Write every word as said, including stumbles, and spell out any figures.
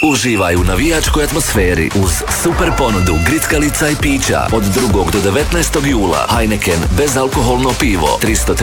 Uživaj u navijačkoj atmosferi uz super ponudu grickalica i pića od drugog do devetnaestog jula. Heineken bezalkoholno pivo tristo